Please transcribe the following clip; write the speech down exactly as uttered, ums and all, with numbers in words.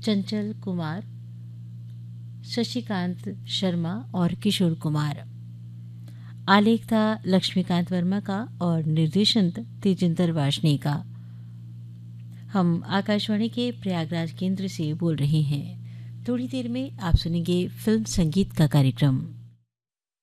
चंचल कुमार, शशिकांत शर्मा और किशोर कुमार। आलेख था लक्ष्मीकांत वर्मा का और निर्देशन तेजिंदर वाशनी का। हम आकाशवाणी के प्रयागराज केंद्र से बोल रहे हैं। थोड़ी देर में आप सुनेंगे फिल्म संगीत का कार्यक्रम।